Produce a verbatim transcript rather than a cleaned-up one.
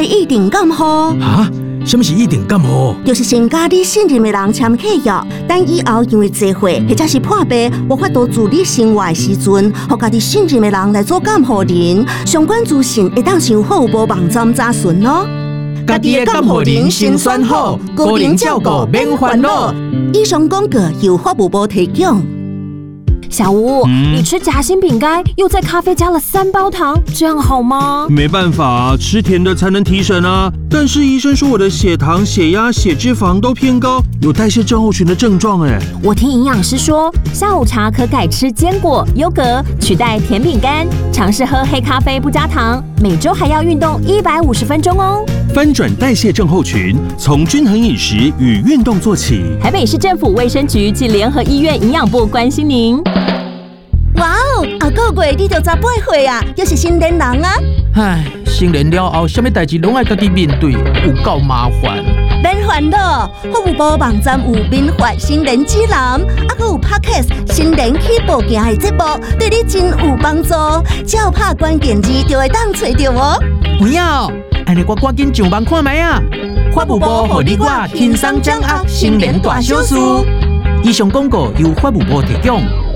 的一定感冒。 啊？什么是一定感冒？ 就是先甲你信任的人签契约，等以后因为聚会或者是破病，无法度自理生活的时阵，互家己信任的人来做监护人。相关资讯会当上服务部网站查询哦。 家己的监护人先选好，个人照顾免烦恼。 以上广告由法务部提供。 小吴，嗯、你吃夹心饼干，又在咖啡加了三包糖，这样好吗？ 没办法，吃甜的才能提神啊。但是医生说我的血糖、血压、血脂肪都偏高，有代谢症候群的症状哎。 我听营养师说，下午茶可改吃坚果、优格，取代甜饼干。尝试喝黑咖啡不加糖，每周还要运动一百五十分钟哦。 翻转代谢症候群，从均衡饮食与运动做起。 台北市政府卫生局及联合医院营养部关心您。 哇哦，啊个月你就十八岁啊，又是成年人啊！ 唉，成年了后，什么代志拢爱家己面对，有够麻烦。 免烦恼，服务部网站有免费成年指南，啊还有 Podcast 成年起步行的节目，对你真有帮助。只要拍关键字就会当找到哦。 有影哦，安尼我赶紧上网看卖啊！法务部互你我轻松掌握成年大小事。以上广告由法务部提供。